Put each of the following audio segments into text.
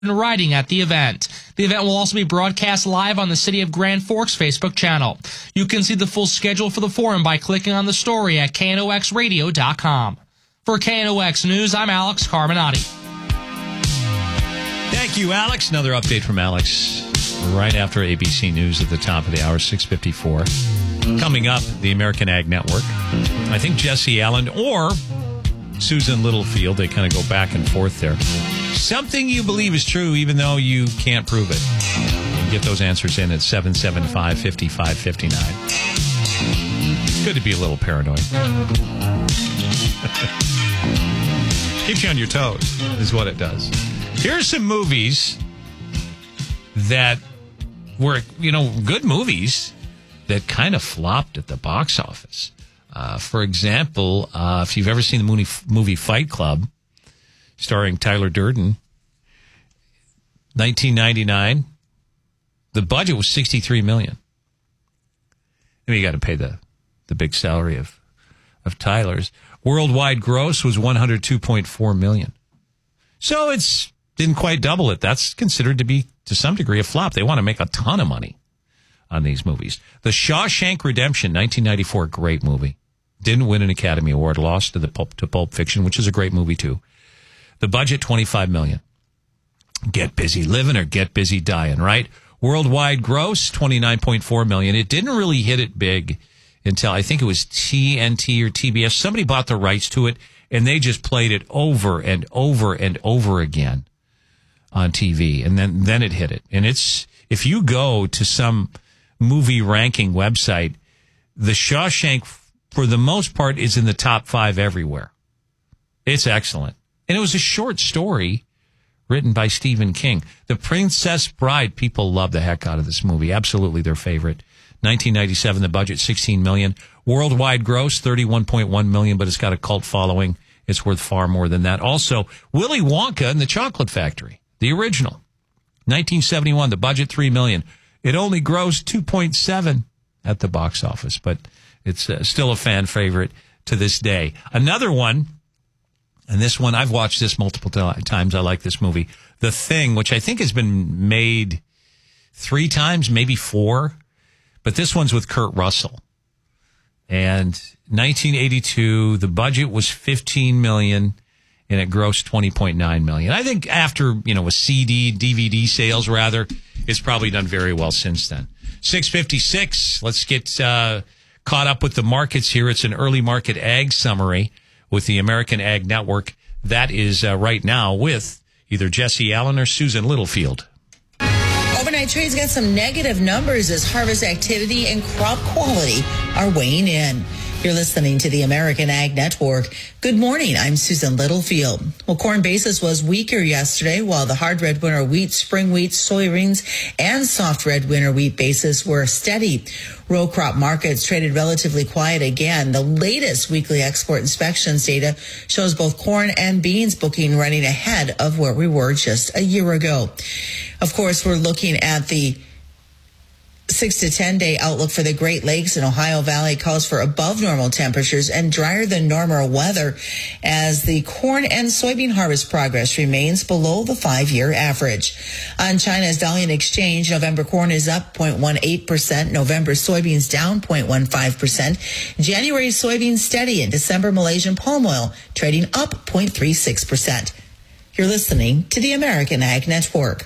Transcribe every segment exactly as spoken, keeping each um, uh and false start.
riding at the event. The event will also be broadcast live on the City of Grand Forks Facebook channel. You can see the full schedule for the forum by clicking on the story at K N O X radio dot com. For K N O X News, I'm Alex Carminati. Thank you, Alex. Another update from Alex right after A B C News at the top of the hour, six fifty-four. Coming up, the American Ag Network. I think Jesse Allen or Susan Littlefield, they kind of go back and forth there. Something you believe is true even though you can't prove it. You can get those answers in at seven seven five, five five five nine. It's good to be a little paranoid. Keeps you on your toes, is what it does. Here are some movies that were, you know, good movies that kind of flopped at the box office. Uh, for example, uh, if you've ever seen the movie, movie Fight Club, starring Tyler Durden, nineteen ninety-nine, the budget was sixty-three million dollars. I mean, you got to pay the, the big salary of, of Tyler's. Worldwide gross was one hundred two point four million dollars. So it's didn't quite double it. That's considered to be, to some degree, a flop. They want to make a ton of money on these movies. The Shawshank Redemption, nineteen ninety-four, great movie. Didn't win an Academy Award, lost to the Pulp, to Pulp Fiction, which is a great movie too. The budget, twenty-five million dollars. Get busy living or get busy dying, right? Worldwide gross, twenty-nine point four million dollars. It didn't really hit it big until I think it was T N T or T B S. Somebody bought the rights to it, and they just played it over and over and over again on T V. And then, then it hit it. And it's, if you go to some movie ranking website, The Shawshank, for the most part, is in the top five everywhere. It's excellent. And it was a short story written by Stephen King. The Princess Bride, people love the heck out of this movie. Absolutely their favorite. nineteen ninety-seven, the budget, sixteen million dollars. Worldwide gross, thirty-one point one million dollars, but it's got a cult following. It's worth far more than that. Also, Willy Wonka and the Chocolate Factory, the original. nineteen seventy-one, the budget, three million dollars. It only grossed two point seven at the box office, but it's uh, still a fan favorite to this day. Another one, and this one, I've watched this multiple t- times. I like this movie. The Thing, which I think has been made three times, maybe four. But this one's with Kurt Russell. And nineteen eighty-two, the budget was fifteen million dollars, and it grossed twenty point nine million dollars. I think after, you know, a C D, D V D sales, rather, it's probably done very well since then. six fifty-six, let's get uh, caught up with the markets here. It's an early market ag summary with the American Ag Network. That is uh, right now with either Jesse Allen or Susan Littlefield. Overnight trades got some negative numbers as harvest activity and crop quality are weighing in. You're listening to the American Ag Network. Good morning. I'm Susan Littlefield. Well, corn basis was weaker yesterday, while the hard red winter wheat, spring wheat, soybeans, and soft red winter wheat basis were steady. Row crop markets traded relatively quiet again. The latest weekly export inspections data shows both corn and beans booking running ahead of where we were just a year ago. Of course, we're looking at the six to ten day outlook for the Great Lakes and Ohio Valley calls for above normal temperatures and drier than normal weather as the corn and soybean harvest progress remains below the five-year average. On China's Dalian Exchange, November corn is up zero point one eight percent, November soybeans down zero point one five percent, January soybeans steady, and December Malaysian palm oil trading up zero point three six percent. You're listening to the American Ag Network.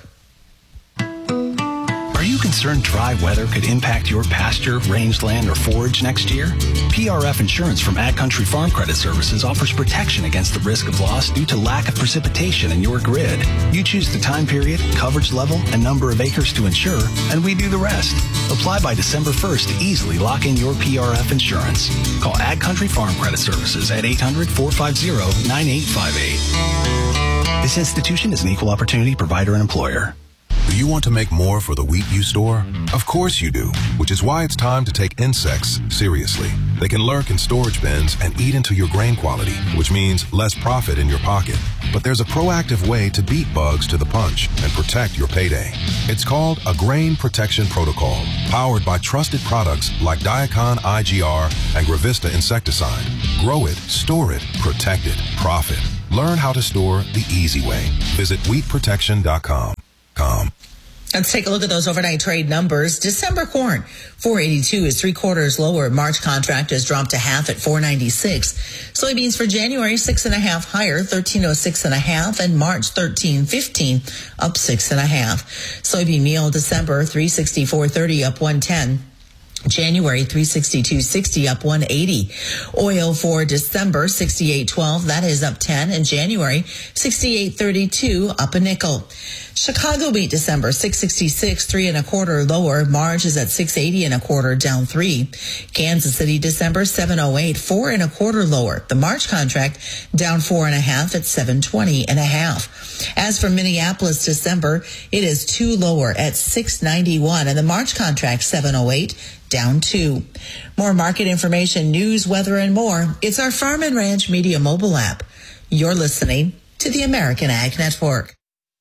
Are you concerned dry weather could impact your pasture, rangeland, or forage next year? P R F Insurance from Ag Country Farm Credit Services offers protection against the risk of loss due to lack of precipitation in your grid. You choose the time period, coverage level, and number of acres to insure, and we do the rest. Apply by December first to easily lock in your P R F insurance. Call Ag Country Farm Credit Services at eight hundred, four five zero, nine eight five eight. This institution is an equal opportunity provider and employer. Do you want to make more for the wheat you store? Of course you do, which is why it's time to take insects seriously. They can lurk in storage bins and eat into your grain quality, which means less profit in your pocket. But there's a proactive way to beat bugs to the punch and protect your payday. It's called a Grain Protection Protocol, powered by trusted products like Diacon I G R and Gravista insecticide. Grow it, store it, protect it, profit. Learn how to store the easy way. Visit wheat protection dot com. Com. Let's take a look at those overnight trade numbers. December corn, four eighty-two is three quarters lower. March contract has dropped to half at four ninety-six. Soybeans for January, six and a half higher, thirteen oh six and a half, and March thirteen fifteen, up six and a half. Soybean meal December, three sixty-four thirty, up one ten. January, three sixty-two sixty, up one eighty. Oil for December, sixty-eight twelve, that is up ten. And January, sixty-eight thirty-two, up a nickel. Chicago wheat December, six sixty-six, three and a quarter lower. March is at six eighty and a quarter, down three. Kansas City December, seven oh eight, four and a quarter lower. The March contract down four and a half at seven twenty and a half. As for Minneapolis December, it is two lower at six ninety-one, and the March contract seven oh eight, down two. More market information, news, weather, and more. It's our Farm and Ranch Media mobile app. You're listening to the American Ag Network.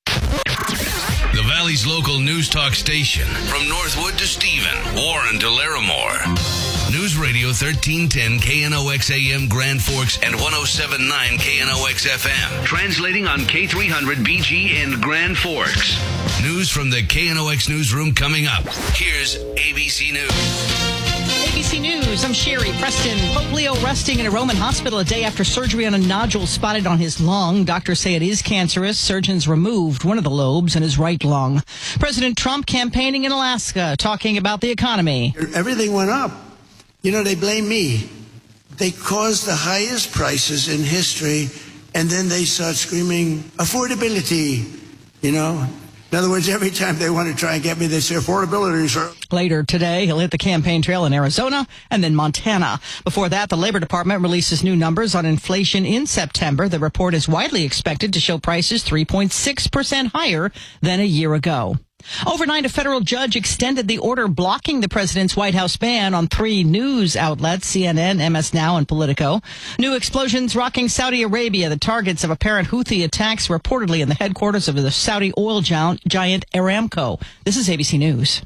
The Valley's local news talk station. From Northwood to Stephen, Warren to Larimore. News Radio thirteen ten K N O X A M Grand Forks and one oh seven point nine K N O X F M. Translating on K three hundred B G in Grand Forks. News from the K N O X newsroom coming up. Here's A B C News. A B C News, I'm Sherry Preston. Pope Leo resting in a Roman hospital a day after surgery on a nodule spotted on his lung. Doctors say it is cancerous. Surgeons removed one of the lobes in his right lung. President Trump campaigning in Alaska, talking about the economy. Everything went up. You know, they blame me. They caused the highest prices in history, and then they start screaming, affordability, you know. In other words, every time they want to try and get me, they say affordability, sir. Later today, he'll hit the campaign trail in Arizona and then Montana. Before that, the Labor Department releases new numbers on inflation in September. The report is widely expected to show prices three point six percent higher than a year ago. Overnight, a federal judge extended the order blocking the president's White House ban on three news outlets, C N N, M S Now, and Politico. New explosions rocking Saudi Arabia, the targets of apparent Houthi attacks reportedly in the headquarters of the Saudi oil giant Aramco. This is A B C News.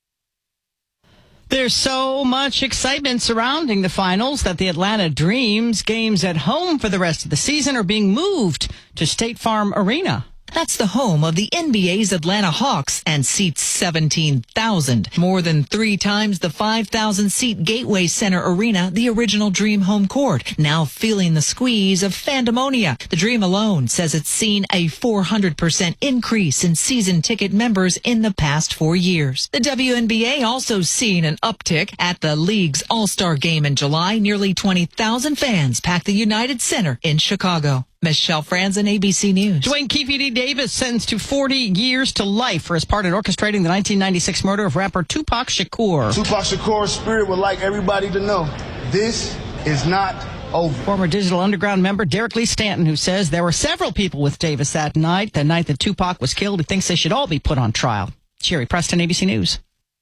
There's so much excitement surrounding the finals that the Atlanta Dreams games at home for the rest of the season are being moved to State Farm Arena. That's the home of the N B A's Atlanta Hawks and seats seventeen thousand. More than three times the five thousand seat Gateway Center Arena, the original Dream home court, now feeling the squeeze of fandemonia. The Dream alone says it's seen a four hundred percent increase in season ticket members in the past four years. The W N B A also seen an uptick at the league's All-Star game in July. Nearly twenty thousand fans packed the United Center in Chicago. Michelle Franzen, A B C News. Dwayne Keefe D. Davis sentenced to forty years to life for his part in orchestrating the nineteen ninety-six murder of rapper Tupac Shakur. Tupac Shakur's spirit would like everybody to know this is not over. Former Digital Underground member Derek Lee Stanton, who says there were several people with Davis that night, the night that Tupac was killed, who thinks they should all be put on trial. Sherry Preston, A B C News.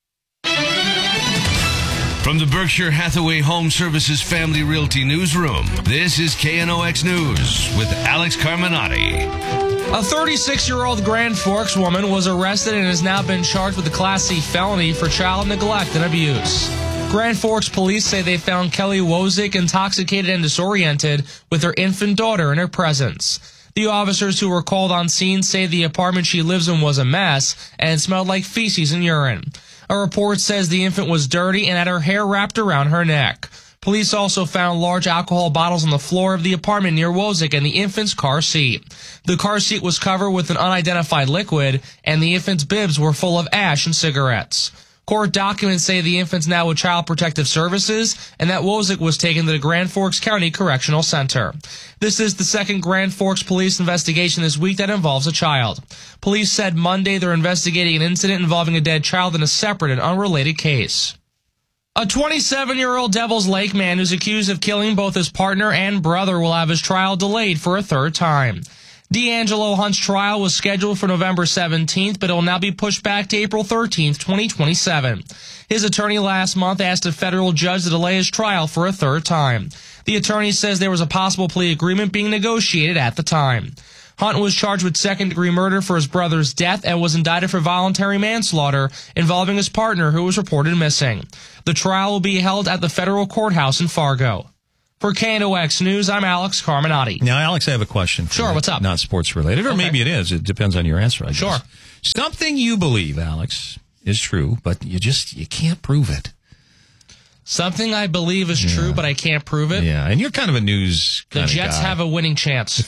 From the Berkshire Hathaway Home Services Family Realty Newsroom, this is K N O X News with Alex Carminati. A thirty-six-year-old Grand Forks woman was arrested and has now been charged with a Class C felony for child neglect and abuse. Grand Forks police say they found Kelly Wozik intoxicated and disoriented with her infant daughter in her presence. The officers who were called on scene say the apartment she lives in was a mess and smelled like feces and urine. A report says the infant was dirty and had her hair wrapped around her neck. Police also found large alcohol bottles on the floor of the apartment near Wozik and the infant's car seat. The car seat was covered with an unidentified liquid, and the infant's bibs were full of ash and cigarettes. Court documents say the infant's now with Child Protective Services and that Wozik was taken to the Grand Forks County Correctional Center. This is the second Grand Forks police investigation this week that involves a child. Police said Monday they're investigating an incident involving a dead child in a separate and unrelated case. A twenty-seven-year-old Devil's Lake man who's accused of killing both his partner and brother will have his trial delayed for a third time. D'Angelo Hunt's trial was scheduled for November seventeenth, but it will now be pushed back to April thirteenth, twenty twenty-seven. His attorney last month asked a federal judge to delay his trial for a third time. The attorney says there was a possible plea agreement being negotiated at the time. Hunt was charged with second-degree murder for his brother's death and was indicted for voluntary manslaughter involving his partner who was reported missing. The trial will be held at the federal courthouse in Fargo. For K N O X News, I'm Alex Carminati. Now, Alex, I have a question for Sure, you. what's up? Not sports related, or Okay. maybe it is. It depends on your answer, I guess. Sure. Something you believe, Alex, is true, but you just you can't prove it. Something I believe is Yeah. true, but I can't prove it. Yeah, and you're kind of a news The kind of Jets guy. have a winning chance.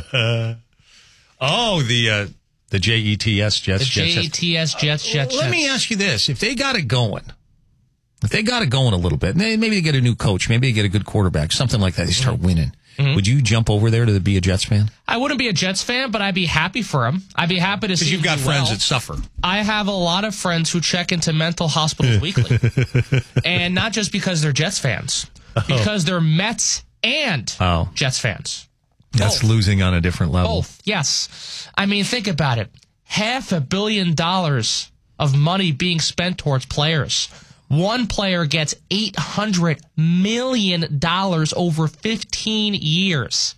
Oh, the uh, the J E T S Jets. The Jets, J E Jets. T S Jets, Jets, Let Jets. me ask you this: if they got it going, if they got it going a little bit, may- maybe they get a new coach, maybe they get a good quarterback, something like that, they start winning. Mm-hmm. Would you jump over there to be a Jets fan? I wouldn't be a Jets fan, but I'd be happy for him. I'd be happy to see Because you've him got do friends well. that suffer. I have a lot of friends who check into mental hospitals weekly. And not just because they're Jets fans, because they're Mets and Oh. Jets fans. That's Both. losing on a different level. Both, yes. I mean, think about it. Half a billion dollars of money being spent towards players. One player gets eight hundred million dollars over fifteen years.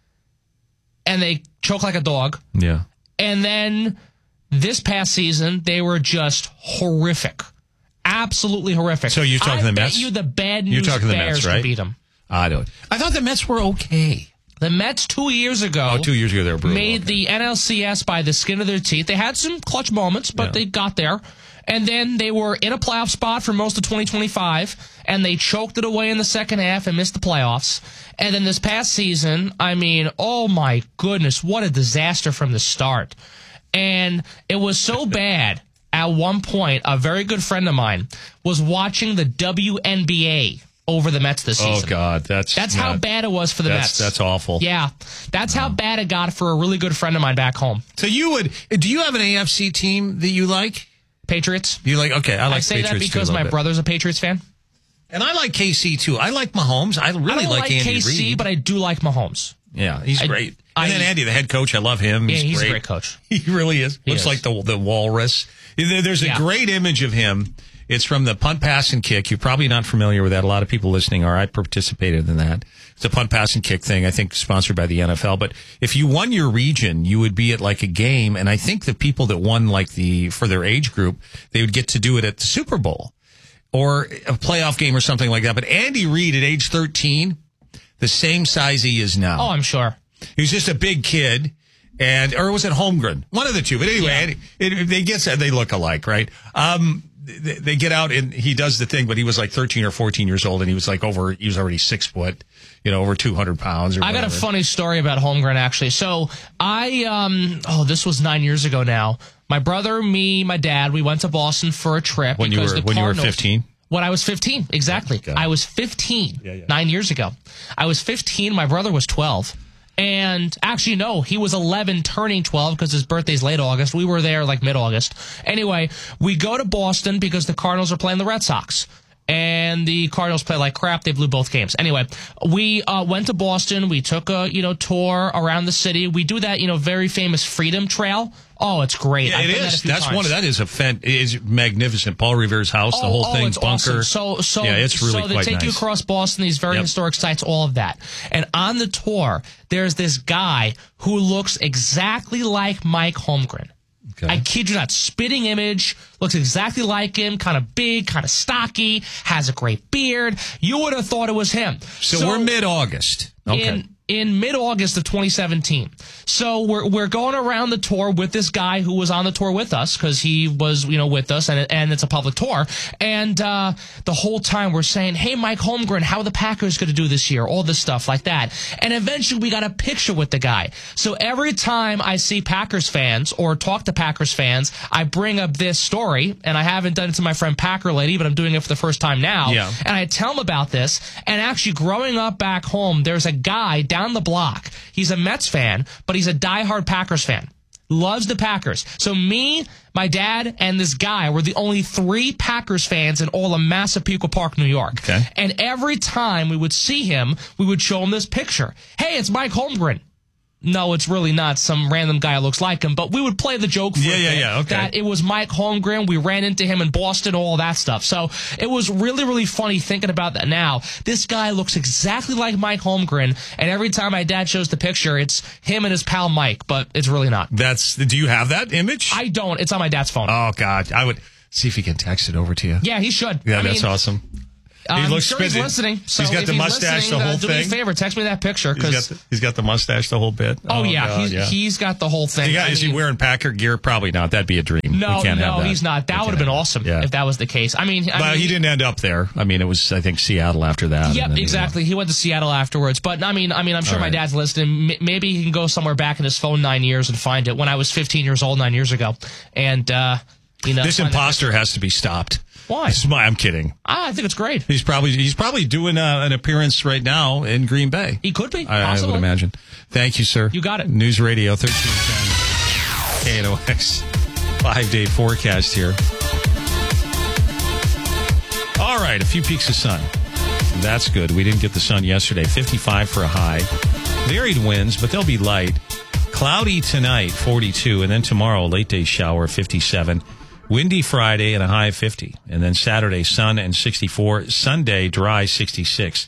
And they choke like a dog. Yeah. And then this past season, they were just horrific. Absolutely horrific. So you're talking I the bet Mets? you the bad news You're talking the Bears Mets, can right? beat them. I don't. I thought the Mets were okay. The Mets two years ago Oh, two years ago they were brutal. made Okay. the N L C S by the skin of their teeth. They had some clutch moments, but Yeah. they got there. And then they were in a playoff spot for most of twenty twenty-five, and they choked it away in the second half and missed the playoffs. And then this past season, I mean, oh my goodness, what a disaster from the start. And it was so bad, at one point, a very good friend of mine was watching the W N B A over the Mets this Oh season. God, that's That's how not- bad it was for the that's, Mets. That's awful. Yeah, that's how bad it got for a really good friend of mine back home. So you would? Do you have an A F C team that you like? Patriots. You like? Okay, I like I say Patriots that too, because a my little bit. brother's a Patriots fan. And I like K C too. I like Mahomes. I really I don't like, like, Andy K C, Reid. but I do like Mahomes. Yeah, he's I- great. I- and then Andy, the head coach, I love him. Yeah, He's, he's great. a great coach. He really is. He Looks is. like the the walrus. There- There's a Yeah. great image of him. It's from the punt, pass, and kick. You're probably not familiar with that. A lot of people listening are. I participated in that. It's a punt, pass, and kick thing, I think sponsored by the N F L. But if you won your region, you would be at like a game. And I think the people that won like the, for their age group, they would get to do it at the Super Bowl or a playoff game or something like that. But Andy Reid at age thirteen, the same size he is now. Oh, I'm sure. He was just a big kid, and or was it Holmgren? One of the two. But anyway, Yeah. Andy, it, they get they look alike, right? Um, they, they get out and he does the thing, but he was like thirteen or fourteen years old, and he was like over. He was already six foot, you know, over two hundred pounds. Or I got a whatever. funny story about Holmgren, actually. So I, um, oh, this was nine years ago now. My brother, me, my dad, we went to Boston for a trip. When you because were the when you were Cardinals- fifteen. When I was fifteen, exactly. Okay. I was fifteen Yeah, yeah. nine years ago. I was fifteen. My brother was twelve. And actually, no, he was eleven turning twelve because his birthday's late August. We were there like mid-August. Anyway, we go to Boston because the Cardinals are playing the Red Sox. And the Cardinals play like crap. They blew both games. Anyway, we uh, went to Boston. We took a, you know, tour around the city. We do that, you know, very famous Freedom Trail. Oh, it's great. Yeah, I've it done that a is. few That's times. one of that is a fan, is magnificent. Paul Revere's house, the Oh, whole oh, thing, it's bunker. awesome. So, so, yeah, it's really so they quite take you nice. across Boston, these very Yep. historic sites, all of that. And on the tour, there's this guy who looks exactly like Mike Holmgren. Okay. I kid you not, spitting image, looks exactly like him, kind of big, kind of stocky, has a great beard. You would have thought it was him. So, we're mid-August. Okay. In, in mid-August of twenty seventeen. So we're we're going around the tour with this guy who was on the tour with us because he was, you know, with us, and it, and it's a public tour. And uh, the whole time we're saying, hey, Mike Holmgren, how are the Packers going to do this year? All this stuff like that. And eventually we got a picture with the guy. So every time I see Packers fans or talk to Packers fans, I bring up this story, and I haven't done it to my friend Packer Lady, but I'm doing it for the first time now. Yeah. And I tell him about this. And actually, growing up back home, there's a guy down the block. He's a Mets fan, but he's a diehard Packers fan. Loves the Packers. So me, my dad, and this guy were the only three Packers fans in all of Massapequa Park, New York. Okay. And every time we would see him, we would show him this picture. Hey, it's Mike Holmgren. No, it's really not some random guy who looks like him, but we would play the joke for Yeah, a yeah, bit yeah, okay. that it was Mike Holmgren. We ran into him in Boston, all that stuff. So it was really, really funny thinking about that now. This guy looks exactly like Mike Holmgren, and every time my dad shows the picture, it's him and his pal Mike, but it's really not. That's. Do you have that image? I don't. It's on my dad's phone. Oh God, I would see if he can text it over to you. Yeah, he should. Yeah, I that's mean, awesome. He I'm looks sure busy. he's listening. So he's got if the he's mustache, the listening, whole uh, do thing. me a favor, text me that picture. He's got, Cause, the, he's got the mustache, the whole bit. oh, Oh, yeah, God, he's, yeah. he's got the whole thing. He got, I is he mean, wearing Packer gear? Probably not. That'd be a dream. No, we can't no, have that. he's not. That We would have can't been have awesome that. Yeah. if that was the case. I mean, I But mean, he didn't end up there. I mean, it was, I think, Seattle after that. Yep, and then, you know. exactly. He went to Seattle afterwards. But I mean, I mean, I'm sure All my right. dad's listening. M- Maybe he can go somewhere back in his phone nine years and find it when I was fifteen years old nine years ago. And uh, you know, This find that- imposter has to be stopped. Why? This is my, I'm kidding. Ah, I think it's great. He's probably he's probably doing uh, an appearance right now in Green Bay. He could be. I, I possibly. would imagine. Thank you, sir. You got it. News Radio thirteen ten K N O X five day forecast here. All right, a few peaks of sun. That's good. We didn't get the sun yesterday. fifty-five for a high. Varied winds, but they'll be light. Cloudy tonight, forty-two, and then tomorrow, late day shower, fifty-seven. Windy Friday and a high of fifty. And then Saturday, sun and sixty-four. Sunday, dry, sixty-six.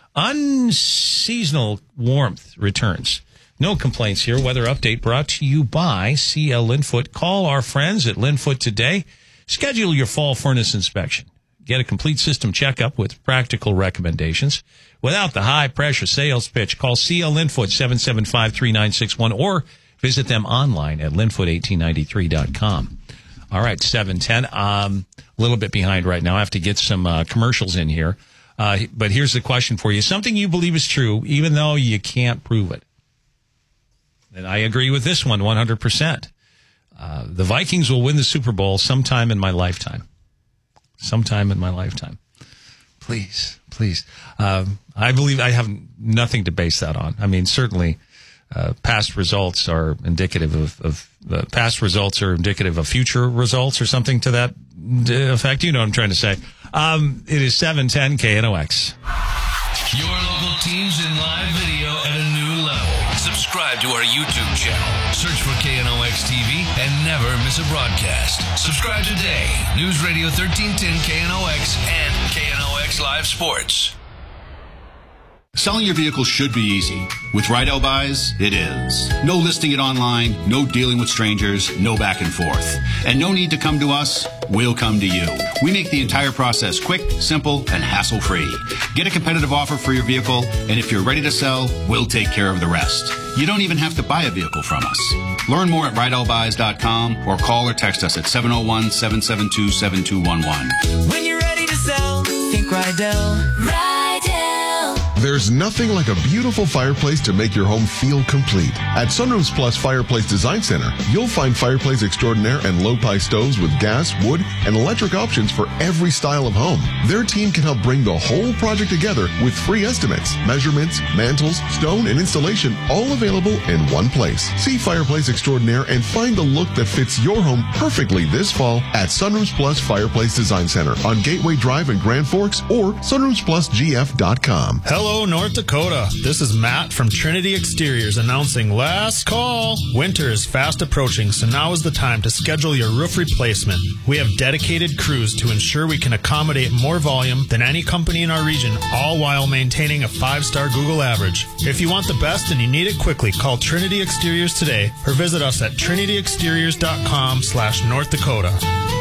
Unseasonal warmth returns. No complaints here. Weather update brought to you by C L Linfoot. Call our friends at Linfoot today. Schedule your fall furnace inspection. Get a complete system checkup with practical recommendations. Without the high-pressure sales pitch, call C L Linfoot seven seven five, three nine six one or visit them online at linfoot eighteen ninety-three dot com. All right, seven ten. Um, a little bit behind right now. I have to get some uh, commercials in here. Uh, but here's the question for you. Something you believe is true, even though you can't prove it. And I agree with this one one hundred percent. Uh, the Vikings will win the Super Bowl sometime in my lifetime. Sometime in my lifetime. Please, please. Um, I believe I have nothing to base that on. I mean, certainly uh, past results are indicative of, of uh, past results are indicative of future results or something to that effect. You know what I'm trying to say. Um, it is seven ten K N O X. Your local teams in live video at a new level. Subscribe to our YouTube channel. Search for K N O X T V and never miss a broadcast. Subscribe today. News Radio thirteen ten K N O X and K N O X Live Sports. Selling your vehicle should be easy. With Rydell Buys, it is. No listing it online, no dealing with strangers, no back and forth. And no need to come to us, we'll come to you. We make the entire process quick, simple, and hassle-free. Get a competitive offer for your vehicle, and if you're ready to sell, we'll take care of the rest. You don't even have to buy a vehicle from us. Learn more at rydell buys dot com or call or text us at seven oh one, seven seven two, seven two one one. When you're ready to sell, think Rydell. Rydell. There's nothing like a beautiful fireplace to make your home feel complete. At Sunrooms Plus Fireplace Design Center, you'll find Fireplace Extraordinaire and low-pie stoves with gas, wood, and electric options for every style of home. Their team can help bring the whole project together with free estimates, measurements, mantles, stone, and installation, all available in one place. See Fireplace Extraordinaire and find the look that fits your home perfectly this fall at Sunrooms Plus Fireplace Design Center on Gateway Drive in Grand Forks or sunrooms plus g f dot com. Hello, North Dakota. This is Matt from Trinity Exteriors announcing last call. Winter is fast approaching, so now is the time to schedule your roof replacement. We have dedicated crews to ensure we can accommodate more volume than any company in our region, all while maintaining a five-star Google average. If you want the best and you need it quickly, call Trinity Exteriors today or visit us at trinity exteriors dot com slash North Dakota.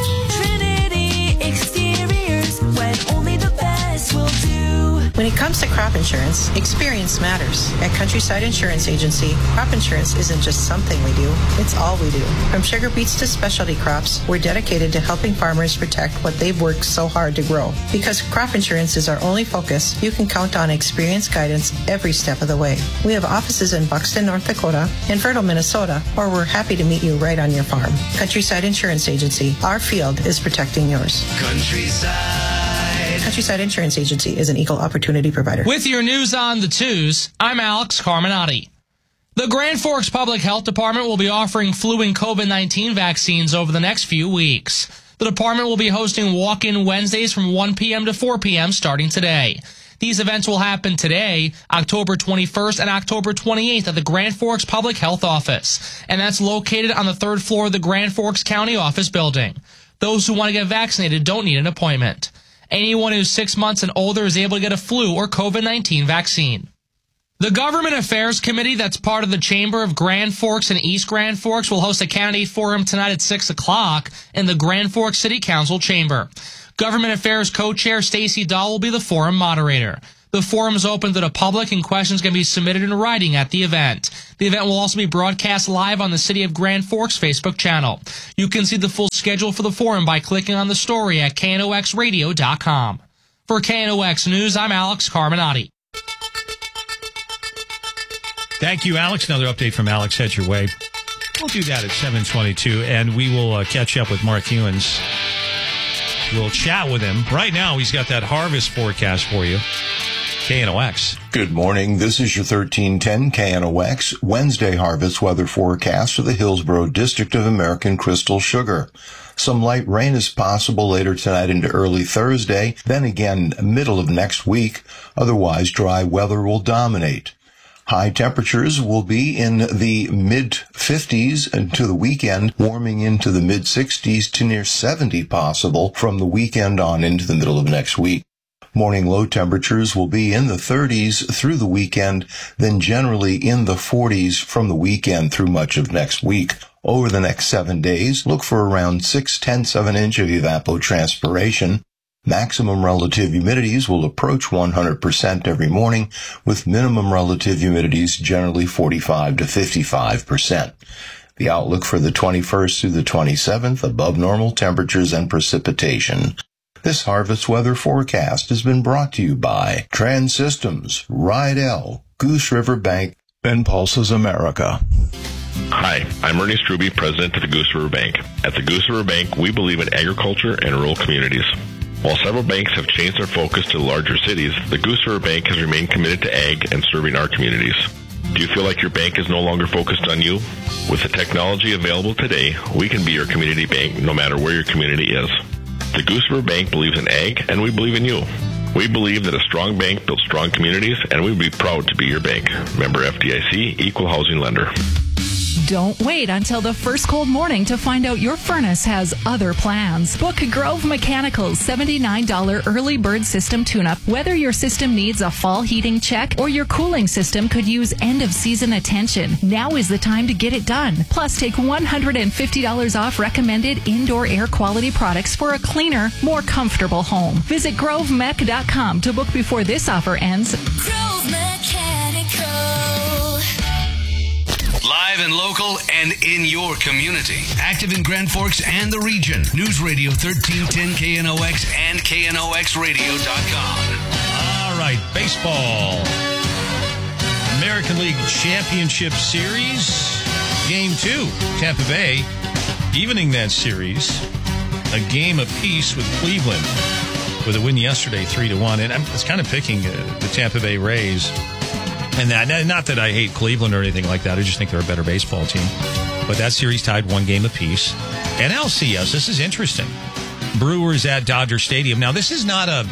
Trinity Exteriors, when only the best will do. When it comes to crop insurance, experience matters. At Countryside Insurance Agency, crop insurance isn't just something we do, it's all we do. From sugar beets to specialty crops, we're dedicated to helping farmers protect what they've worked so hard to grow. Because crop insurance is our only focus, you can count on experienced guidance every step of the way. We have offices in Buxton, North Dakota, and Fertile, Minnesota, or we're happy to meet you right on your farm. Countryside Insurance Agency, our field is protecting yours. Countryside. Countryside Insurance Agency is an equal opportunity provider. With your news on the twos, I'm Alex Carminati. The Grand Forks Public Health Department will be offering flu and COVID nineteen vaccines over the next few weeks. The department will be hosting walk-in Wednesdays from one p.m. to four p.m. starting today. These events will happen today, October twenty-first and October twenty-eighth at the Grand Forks Public Health Office, and that's located on the third floor of the Grand Forks County Office building. Those who want to get vaccinated don't need an appointment. Anyone who's six months and older is able to get a flu or COVID nineteen vaccine. The Government Affairs Committee that's part of the Chamber of Grand Forks and East Grand Forks will host a candidate forum tonight at six o'clock in the Grand Forks City Council chamber. Government Affairs co-chair Stacey Dahl will be the forum moderator. The forum is open to the public and questions can be submitted in writing at the event. The event will also be broadcast live on the City of Grand Forks Facebook channel. You can see the full schedule for the forum by clicking on the story at K N O X radio dot com. For K N O X News, I'm Alex Carminati. Thank you, Alex. Another update from Alex heads your way. We'll do that at seven twenty-two, and we will uh, catch up with Mark Hewins. We'll chat with him. Right now, he's got that harvest forecast for you. K N O X. Good morning. This is your thirteen ten K N O X Wednesday harvest weather forecast for the Hillsborough District of American Crystal Sugar. Some light rain is possible later tonight into early Thursday, then again middle of next week. Otherwise, dry weather will dominate. High temperatures will be in the mid fifties into the weekend, warming into the mid sixties to near seventy possible from the weekend on into the middle of next week. Morning low temperatures will be in the thirties through the weekend, then generally in the forties from the weekend through much of next week. Over the next seven days, look for around six tenths of an inch of evapotranspiration. Maximum relative humidities will approach one hundred percent every morning, with minimum relative humidities generally forty-five to fifty-five percent. The outlook for the twenty-first through the twenty-seventh, above normal temperatures and precipitation. This harvest weather forecast has been brought to you by Trans Systems, Rydell, Goose River Bank, and Pulses America. Hi, I'm Ernie Struby, president of the Goose River Bank. At the Goose River Bank, we believe in agriculture and rural communities. While several banks have changed their focus to larger cities, the Goose River Bank has remained committed to ag and serving our communities. Do you feel like your bank is no longer focused on you? With the technology available today, we can be your community bank no matter where your community is. The Goose River Bank believes in ag, and we believe in you. We believe that a strong bank builds strong communities, and we would be proud to be your bank. Member F D I C, Equal Housing Lender. Don't wait until the first cold morning to find out your furnace has other plans. Book Grove Mechanical's seventy-nine dollars early bird system tune-up. Whether your system needs a fall heating check or your cooling system could use end-of-season attention, now is the time to get it done. Plus, take one hundred fifty dollars off recommended indoor air quality products for a cleaner, more comfortable home. Visit grove mech dot com to book before this offer ends. Grove Mechanical. Live and local and in your community. Active in Grand Forks and the region. News Radio thirteen ten K N O X and K N O X radio dot com. All right, baseball. American League Championship Series. Game two. Tampa Bay evening that series. A game apiece with Cleveland with a win yesterday, three to one. And I was kind of picking uh, the Tampa Bay Rays. And that, not that I hate Cleveland or anything like that. I just think they're a better baseball team. But that series tied one game apiece. N L C S, this is interesting. Brewers at Dodger Stadium. Now, this is not a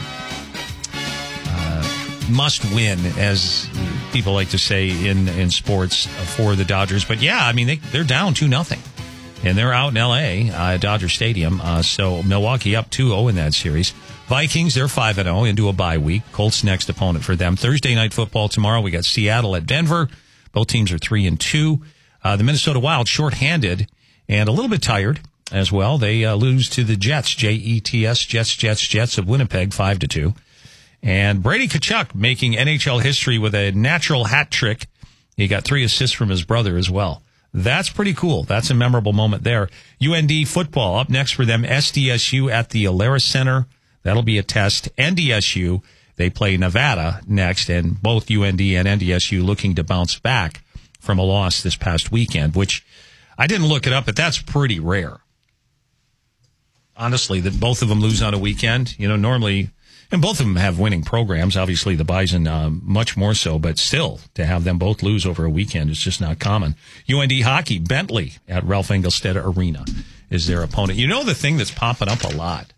uh, must-win, as people like to say in, in sports, for the Dodgers. But, yeah, I mean, they, they're down two nothing. And they're out in L A, uh, at Dodger Stadium. Uh, so Milwaukee up two oh in that series. Vikings, they're five and oh into a bye week. Colts next opponent for them. Thursday night football tomorrow. We got Seattle at Denver. Both teams are three and two. Uh, the Minnesota Wild shorthanded and a little bit tired as well. They uh, lose to the Jets, J E T S, Jets, Jets, Jets of Winnipeg, five to two. And Brady Tkachuk making N H L history with a natural hat trick. He got three assists from his brother as well. That's pretty cool. That's a memorable moment there. U N D football up next for them. S D S U at the Alara Center. That'll be a test. N D S U, they play Nevada next, and both U N D and N D S U looking to bounce back from a loss this past weekend, which I didn't look it up, but that's pretty rare. Honestly, that both of them lose on a weekend. You know, normally, and both of them have winning programs. Obviously, the Bison um, much more so, but still, to have them both lose over a weekend is just not common. U N D hockey, Bentley at Ralph Engelstad Arena is their opponent. You know the thing that's popping up a lot?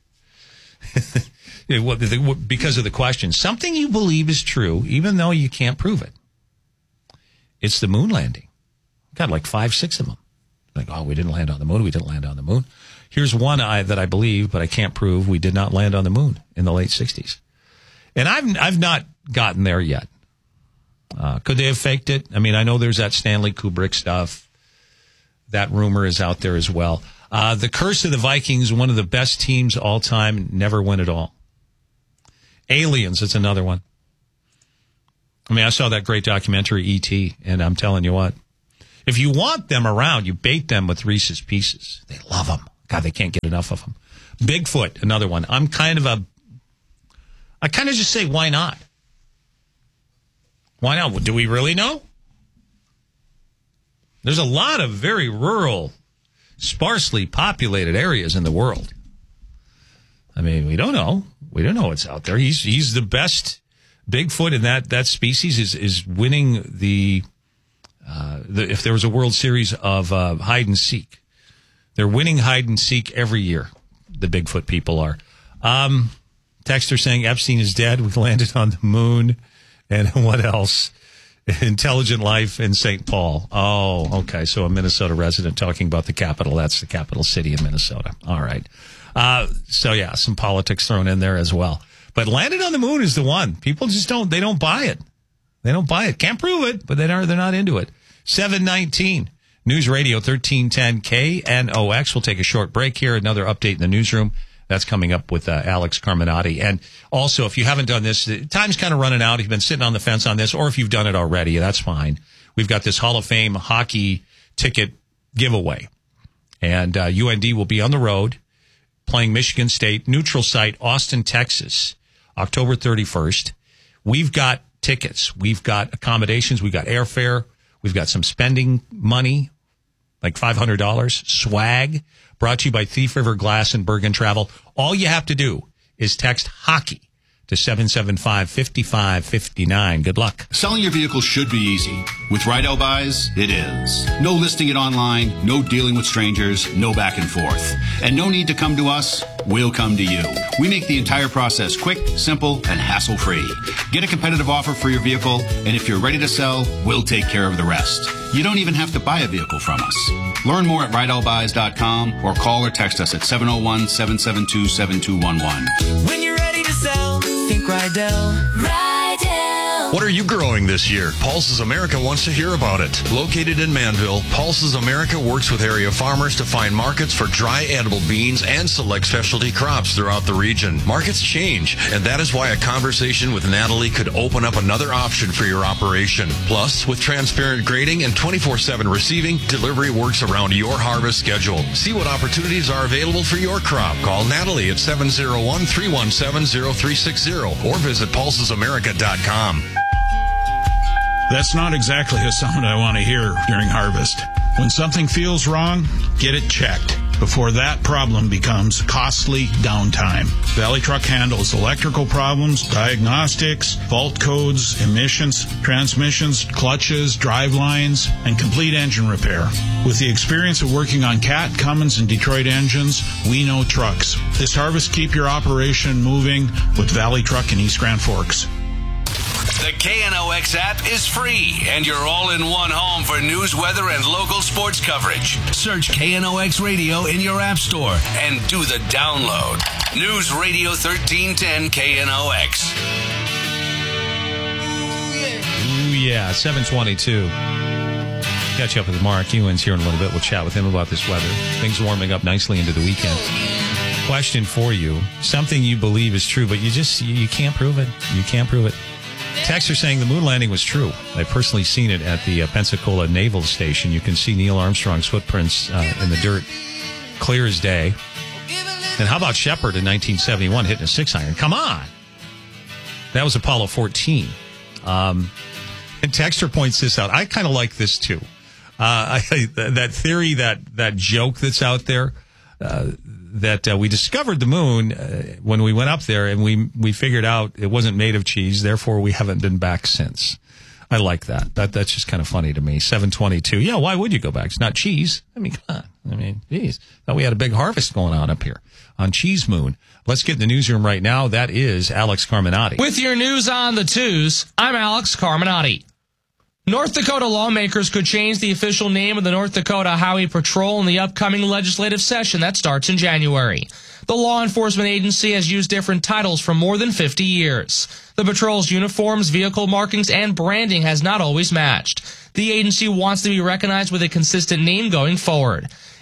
Because of the question, something you believe is true, even though you can't prove it. It's the moon landing. Got like five, six of them. Like, oh, we didn't land on the moon. We didn't land on the moon. Here's one I, that I believe, but I can't prove. We did not land on the moon in the late sixties. And I've, I've not gotten there yet. Uh, could they have faked it? I mean, I know there's that Stanley Kubrick stuff. That rumor is out there as well. Uh, the curse of the Vikings, one of the best teams all time, never win it all. Aliens, it's another one. I mean, I saw that great documentary, E T, and I'm telling you what, if you want them around, you bait them with Reese's Pieces. They love them. God, they can't get enough of them. Bigfoot, another one. I'm kind of a, I kind of just say, why not? Why not? Do we really know? There's a lot of very rural, sparsely populated areas in the world. I mean, we don't know. We don't know what's out there. He's he's the best. Bigfoot in that, that species is is winning the, uh, the if there was a World Series of uh, hide and seek, they're winning hide and seek every year. The Bigfoot people are. Um, Texter saying Epstein is dead. We've landed on the moon, and what else? Intelligent life in Saint Paul. Oh, okay. So a Minnesota resident talking about the capital. That's the capital city of Minnesota. All right. Uh, so yeah, some politics thrown in there as well. But landed on the moon is the one. People just don't, they don't buy it. They don't buy it. Can't prove it, but they are, they're not into it. seven nineteen News Radio thirteen ten K N O X. We'll take a short break here. Another update in the newsroom. That's coming up with uh, Alex Carminati. And also, if you haven't done this, time's kind of running out. If you've been sitting on the fence on this, or if you've done it already, that's fine. We've got this Hall of Fame hockey ticket giveaway. And uh, U N D will be on the road playing Michigan State, neutral site, Austin, Texas, October thirty-first. We've got tickets. We've got accommodations. We've got airfare. We've got some spending money, like five hundred dollars. Swag, brought to you by Thief River Glass and Bergen Travel. All you have to do is text hockey to seven seven five, five five five nine. Good luck. Selling your vehicle should be easy. With Rydell Buys, it is. No listing it online, no dealing with strangers, no back and forth. And no need to come to us, we'll come to you. We make the entire process quick, simple, and hassle-free. Get a competitive offer for your vehicle, and if you're ready to sell, we'll take care of the rest. You don't even have to buy a vehicle from us. Learn more at rydell buys dot com or call or text us at seven oh one, seven seven two, seven two one one. When you're ready to sell, think Rydell. Rydell. What are you growing this year? Pulses America wants to hear about it. Located in Manville, Pulses America works with area farmers to find markets for dry edible beans and select specialty crops throughout the region. Markets change, and that is why a conversation with Natalie could open up another option for your operation. Plus, with transparent grading and twenty-four seven receiving, delivery works around your harvest schedule. See what opportunities are available for your crop. Call Natalie at seven oh one, three one seven, oh three six oh or visit pulses america dot com. That's not exactly a sound I want to hear during harvest. When something feels wrong, get it checked before that problem becomes costly downtime. Valley Truck handles electrical problems, diagnostics, fault codes, emissions, transmissions, clutches, drive lines, and complete engine repair. With the experience of working on Cat, Cummins, and Detroit engines, we know trucks. This harvest, keep your operation moving with Valley Truck in East Grand Forks. The K N O X app is free, and you're all in one home for news, weather, and local sports coverage. Search K N O X Radio in your app store and do the download. News Radio thirteen ten K N O X. Ooh, yeah, seven twenty-two. Catch up with Mark Ewens here in a little bit. We'll chat with him about this weather. Things warming up nicely into the weekend. Question for you. Something you believe is true, but you just, you can't prove it. You can't prove it. Texter saying the moon landing was true. I've personally seen it at the uh, Pensacola Naval Station. You can see Neil Armstrong's footprints uh, in the dirt clear as day. And how about Shepard in nineteen seventy-one hitting a six iron? Come on. That was Apollo fourteen. Um, and Texter points this out. I kind of like this too. Uh, I, that theory, that, that joke that's out there, uh, that uh, we discovered the moon uh, when we went up there, and we we figured out it wasn't made of cheese. Therefore, we haven't been back since. I like that. That that's just kind of funny to me. seven twenty-two. Yeah, why would you go back? It's not cheese. I mean, come on. I mean, geez. Thought we had a big harvest going on up here on Cheese Moon. Let's get in the newsroom right now. That is Alex Carminati. With your news on the twos, I'm Alex Carminati. North Dakota lawmakers could change the official name of the North Dakota Highway Patrol in the upcoming legislative session that starts in January. The law enforcement agency has used different titles for more than fifty years. The patrol's uniforms, vehicle markings, and branding has not always matched. The agency wants to be recognized with a consistent name going forward.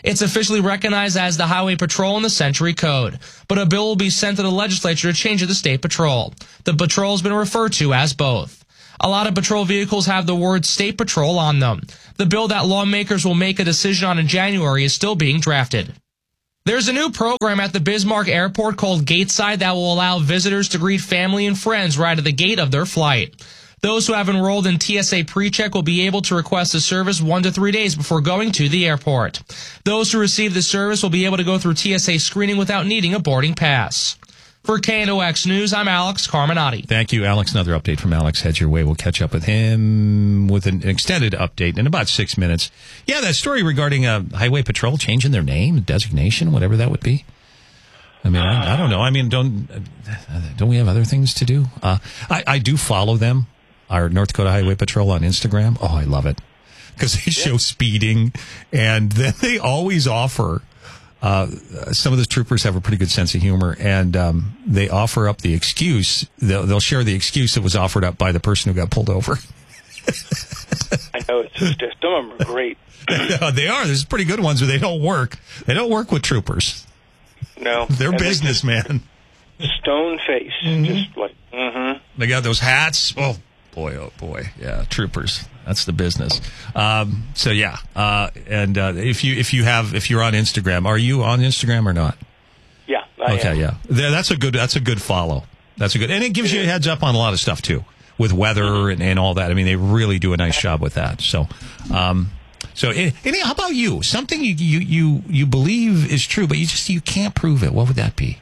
It's officially recognized as the Highway Patrol in the Century Code, but a bill will be sent to the legislature to change it to State Patrol. The patrol has been referred to as both. A lot of patrol vehicles have the word State Patrol on them. The bill that lawmakers will make a decision on in January is still being drafted. There's a new program at the Bismarck Airport called Gateside that will allow visitors to greet family and friends right at the gate of their flight. Those who have enrolled in T S A PreCheck will be able to request the service one to three days before going to the airport. Those who receive the service will be able to go through T S A screening without needing a boarding pass. For K N O X News, I'm Alex Carminati. Thank you, Alex. Another update from Alex heads your way. We'll catch up with him with an extended update in about six minutes. Yeah, that story regarding uh, Highway Patrol changing their name, designation, whatever that would be. I mean, I, I don't know. I mean, don't don't we have other things to do? Uh, I, I do follow them, our North Dakota Highway Patrol on Instagram. Oh, I love it because they show speeding, and then they always offer. Uh, some of the troopers have a pretty good sense of humor, and um, they offer up the excuse. They'll, they'll share the excuse that was offered up by the person who got pulled over. I know, it's just, some of them are great. Yeah, they are. There's pretty good ones where they don't work. They don't work with troopers. No. They're and business, man. Stone face. Mm-hmm. Just like, mm-hmm. They got those hats. Oh, boy, oh, boy. Yeah, troopers. That's the business. Um, so yeah, uh, and uh, if you if you have if you're on Instagram, are you on Instagram or not? Yeah. I okay. am. Yeah. There, that's a good. That's a good follow. That's a good, and it gives you a heads up on a lot of stuff too, with weather and, and all that. I mean, they really do a nice job with that. So, um, so and, and how about you? Something you, you you you believe is true, but you just you can't prove it. What would that be?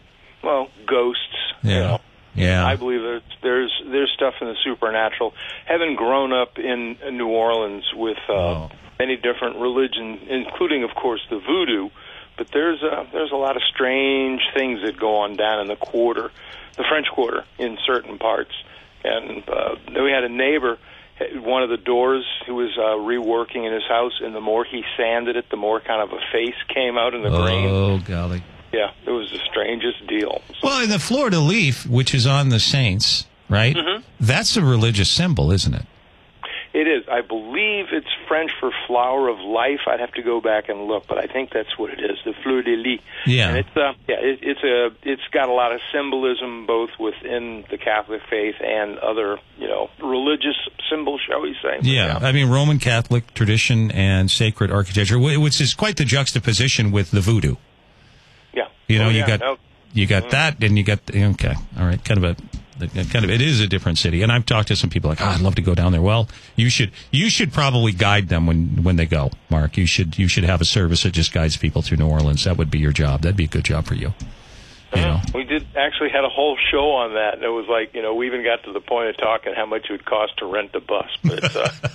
Well, ghosts. Yeah. You know. Yeah. I believe that there's there's stuff in the supernatural. Having grown up in New Orleans with uh, oh. many different religions, including, of course, the voodoo, but there's a, there's a lot of strange things that go on down in the quarter, the French Quarter, in certain parts. And uh, then we had a neighbor, one of the doors, who was uh, reworking in his house, and the more he sanded it, the more kind of a face came out in the grain. Oh, golly. Yeah, it was the strangest deal. Well, in the Florida leaf, which is on the saints, right? Mm-hmm. That's a religious symbol, isn't it? It is. I believe it's French for flower of life. I'd have to go back and look, but I think that's what it is, the fleur de lis. Yeah. And it's uh, yeah, it, it's a it's got a lot of symbolism both within the Catholic faith and other, you know, religious symbols, shall we say. Yeah. yeah. I mean, Roman Catholic tradition and sacred architecture, which is quite the juxtaposition with the voodoo. Yeah. You know, oh, you yeah, got no. you got mm-hmm. that, and you got the, okay, all right, kind of a kind of it is a different city. And I've talked to some people like, oh, I'd love to go down there. Well, you should you should probably guide them when when they go, Mark. You should you should have a service that just guides people through New Orleans. That would be your job. That'd be a good job for you. You know. We did actually had a whole show on that, and it was like, you know, we even got to the point of talking how much it would cost to rent a bus. But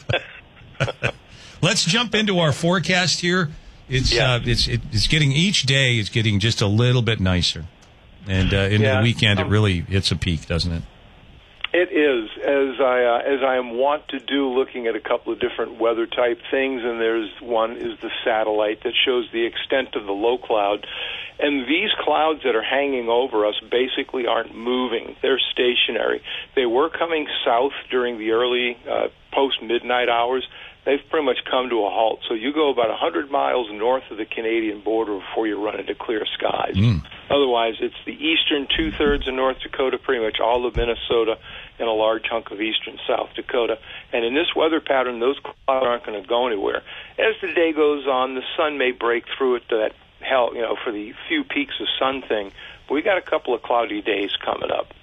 uh... let's jump into our forecast here. It's yeah. uh, it's it, it's getting each day. It's getting just a little bit nicer, and uh, into yeah. the weekend, um, it really hits a peak, doesn't it? It is, as I uh, as I am wont to do, looking at a couple of different weather type things, and there's one is the satellite that shows the extent of the low cloud, and these clouds that are hanging over us basically aren't moving; they're stationary. They were coming south during the early uh, post midnight hours. They've pretty much come to a halt. So you go about one hundred miles north of the Canadian border before you run into clear skies. Mm. Otherwise, it's the eastern two-thirds of North Dakota, pretty much all of Minnesota, and a large chunk of eastern South Dakota. And in this weather pattern, those clouds aren't going to go anywhere. As the day goes on, the sun may break through it to that hell, you know, for the few peaks of sun thing. But we got a couple of cloudy days coming up.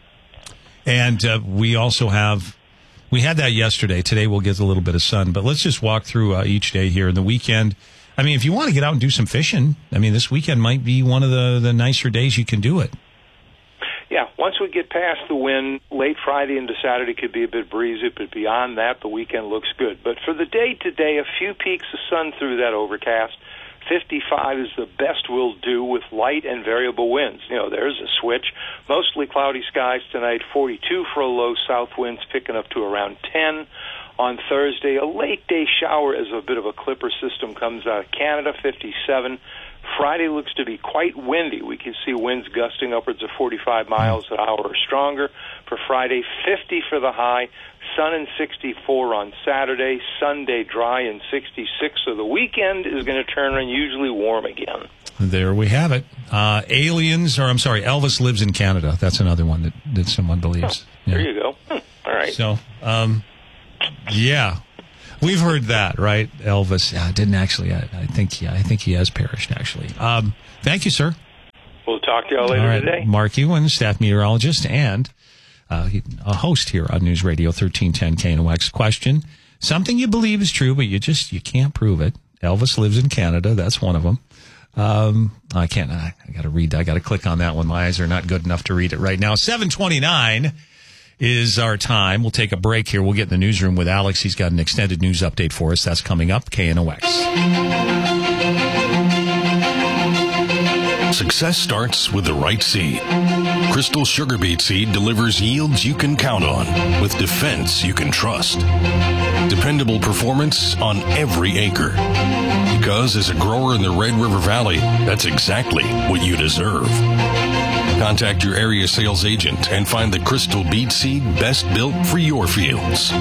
And uh, we also have... We had that yesterday. Today we'll get a little bit of sun, but let's just walk through uh, each day here in the weekend. I mean, if you want to get out and do some fishing, I mean, this weekend might be one of the, the nicer days you can do it. Yeah, once we get past the wind, late Friday into Saturday could be a bit breezy, but beyond that, the weekend looks good. But for the day today, a few peaks of sun through that overcast. fifty-five is the best we'll do with light and variable winds. You know, there's a switch. Mostly cloudy skies tonight, forty-two for a low, south winds picking up to around ten. On Thursday, a late day shower as a bit of a clipper system comes out of Canada, fifty-seven. Friday looks to be quite windy. We can see winds gusting upwards of forty-five miles an hour or stronger. For Friday, fifty for the high, sun and sixty-four on Saturday, Sunday dry and sixty-six. So the weekend is going to turn unusually warm again. There we have it. Uh, aliens, or I'm sorry, Elvis lives in Canada. That's another one that, that someone believes. Oh, yeah. There you go. Hmm. All right. So, um, yeah, we've heard that, right? Elvis uh, didn't actually. I, I think. He, I think he has perished. Actually. Um, thank you, sir. We'll talk to y'all later All right. today. Mark Ewan, staff meteorologist and uh, a host here on News Radio thirteen ten K N O X. Question: something you believe is true, but you just you can't prove it. Elvis lives in Canada. That's one of them. Um, I can't. I, I got to read. I got to click on that one. My eyes are not good enough to read it right now. seven twenty-nine is our time. We'll take a break here. We'll get in the newsroom with Alex. He's got an extended news update for us. That's coming up. K N O X. Success starts with the right seed. Crystal Sugar Beet Seed delivers yields you can count on with defense you can trust. Dependable performance on every acre. Because as a grower in the Red River Valley, that's exactly what you deserve. Contact your area sales agent and find the Crystal Beet Seed best built for your fields.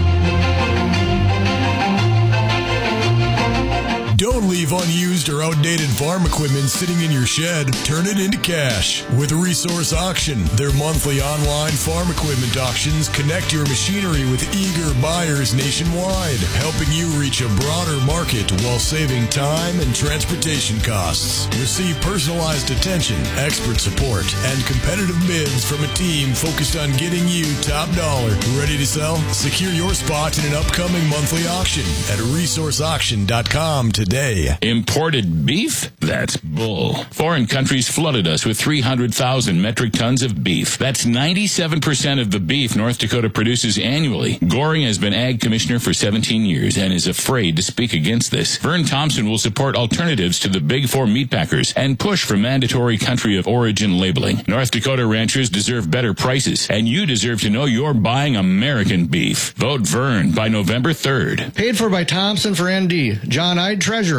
Don't leave unused or outdated farm equipment sitting in your shed. Turn it into cash with Resource Auction. Their monthly online farm equipment auctions connect your machinery with eager buyers nationwide, helping you reach a broader market while saving time and transportation costs. Receive personalized attention, expert support, and competitive bids from a team focused on getting you top dollar. Ready to sell? Secure your spot in an upcoming monthly auction at resource auction dot com today. Imported beef? That's bull. Foreign countries flooded us with three hundred thousand metric tons of beef. That's ninety-seven percent of the beef North Dakota produces annually. Goring has been ag commissioner for seventeen years and is afraid to speak against this. Vern Thompson will support alternatives to the big four meatpackers and push for mandatory country of origin labeling. North Dakota ranchers deserve better prices, and you deserve to know you're buying American beef. Vote Vern by November third. Paid for by Thompson for N D. John Ide, Treasurer.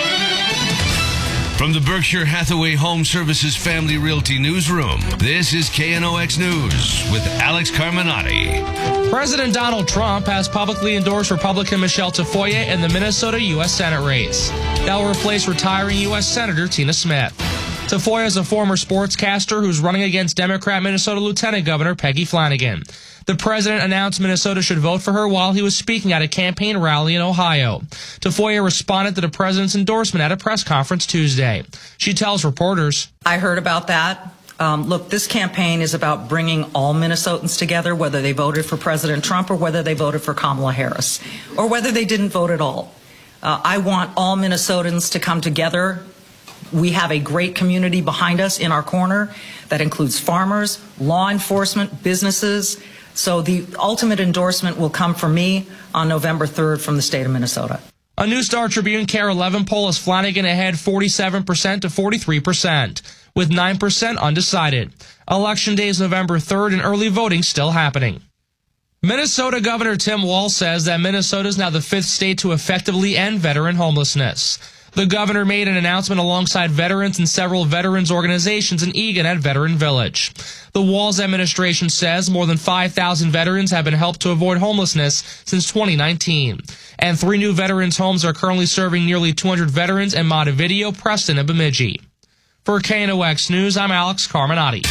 From the Berkshire Hathaway Home Services Family Realty Newsroom, this is K N O X News with Alex Carminati. President Donald Trump has publicly endorsed Republican Michelle Tafoya in the Minnesota U S Senate race. That will replace retiring U S Senator Tina Smith. Tafoya is a former sportscaster who's running against Democrat Minnesota Lieutenant Governor Peggy Flanagan. The president announced Minnesota should vote for her while he was speaking at a campaign rally in Ohio. Tafoya responded to the president's endorsement at a press conference Tuesday. She tells reporters, I heard about that. Um, look, this campaign is about bringing all Minnesotans together, whether they voted for President Trump or whether they voted for Kamala Harris, or whether they didn't vote at all. Uh, I want all Minnesotans to come together. We have a great community behind us in our corner that includes farmers, law enforcement, businesses. So the ultimate endorsement will come from me on November third from the state of Minnesota. A New Star Tribune K A R eleven poll has Flanagan ahead forty-seven percent to forty-three percent, with nine percent undecided. Election day is November third and early voting still happening. Minnesota Governor Tim Walz says that Minnesota is now the fifth state to effectively end veteran homelessness. The governor made an announcement alongside veterans and several veterans organizations in Eagan at Veteran Village. The Walz administration says more than five thousand veterans have been helped to avoid homelessness since twenty nineteen. And three new veterans' homes are currently serving nearly two hundred veterans in Montevideo, Preston, and Bemidji. For K N O X News, I'm Alex Carminati.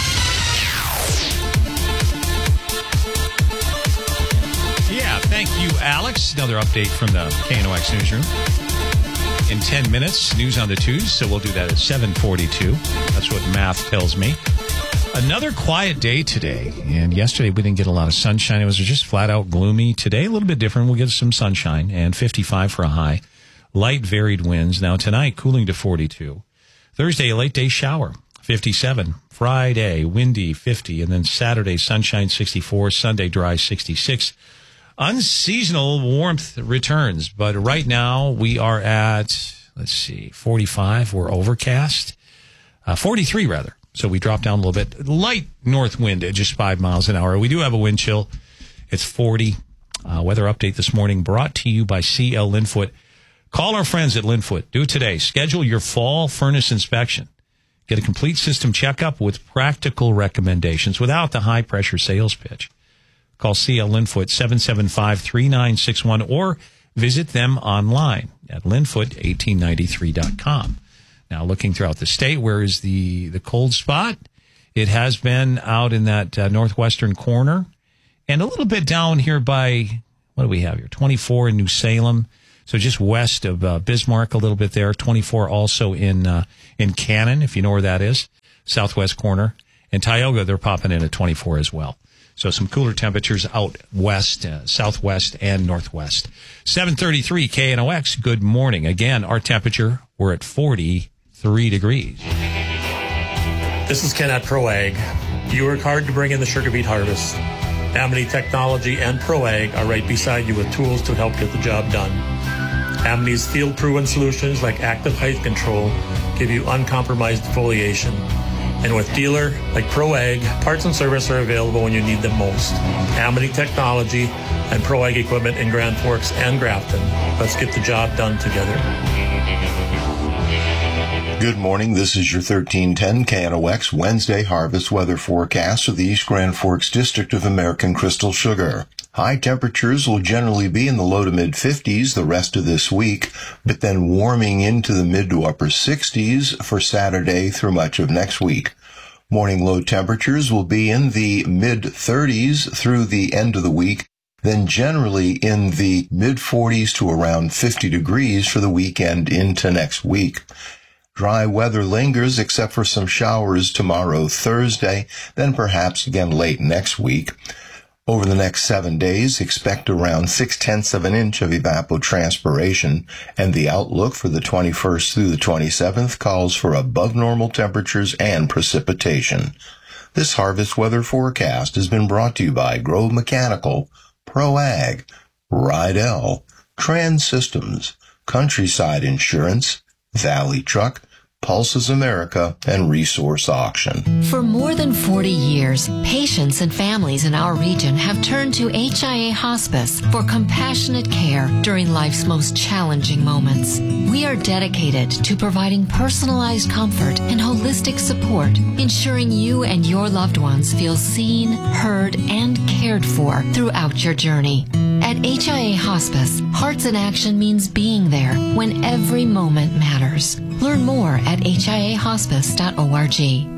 Yeah, thank you, Alex. Another update from the K N O X newsroom. In ten minutes, news on the twos, so we'll do that at seven forty-two. That's what math tells me. Another quiet day today, and yesterday we didn't get a lot of sunshine. It was just flat out gloomy. Today, a little bit different. We'll get some sunshine, and fifty-five for a high. Light varied winds. Now tonight, cooling to forty-two. Thursday, a late day shower, fifty-seven. Friday, windy, fifty. And then Saturday, sunshine, sixty-four. Sunday, dry, sixty-six. Unseasonal warmth returns, but right now we are at, let's see, forty-five. We're overcast. Uh, forty-three, rather. So we dropped down a little bit. Light north wind at just five miles an hour. We do have a wind chill. It's forty. Uh, weather update this morning brought to you by C L Linfoot. Call our friends at Linfoot. Do it today. Schedule your fall furnace inspection. Get a complete system checkup with practical recommendations without the high-pressure sales pitch. Call C L Linfoot seven seven five, three nine six one or visit them online at linfoot eighteen ninety-three dot com. Now, looking throughout the state, where is the, the cold spot? It has been out in that uh, northwestern corner and a little bit down here by, what do we have here? twenty-four in New Salem. So just west of uh, Bismarck a little bit there. twenty-four also in uh, in Cannon, if you know where that is, southwest corner. And Tioga, they're popping in at twenty-four as well. So some cooler temperatures out west, uh, southwest, and northwest. seven thirty-three K N O X, good morning. Again, our temperature, we're at forty-three degrees. This is Ken at ProAg. You work hard to bring in the sugar beet harvest. Amity Technology and ProAg are right beside you with tools to help get the job done. Amity's field-proven solutions like active height control give you uncompromised foliation. And with dealer like ProAg, parts and service are available when you need them most. Amity Technology and ProAg equipment in Grand Forks and Grafton. Let's get the job done together. Good morning. This is your thirteen ten K N O X Wednesday harvest weather forecast for the East Grand Forks District of American Crystal Sugar. High temperatures will generally be in the low to mid fifties the rest of this week, but then warming into the mid to upper sixties for Saturday through much of next week. Morning low temperatures will be in the mid thirties through the end of the week, then generally in the mid forties to around fifty degrees for the weekend into next week. Dry weather lingers except for some showers tomorrow, Thursday, then perhaps again late next week. Over the next seven days, expect around six-tenths of an inch of evapotranspiration, and the outlook for the twenty-first through the twenty-seventh calls for above normal temperatures and precipitation. This harvest weather forecast has been brought to you by Grove Mechanical, ProAg, Rydell, Trans Systems, Countryside Insurance, Valley Truck, Pulses America, and Resource Auction. For more than forty years, patients and families in our region have turned to H I A Hospice for compassionate care during life's most challenging moments. We are dedicated to providing personalized comfort and holistic support, ensuring you and your loved ones feel seen, heard, and cared for throughout your journey. At H I A Hospice, Hearts in Action means being there when every moment matters. Learn more at H I A hospice dot org.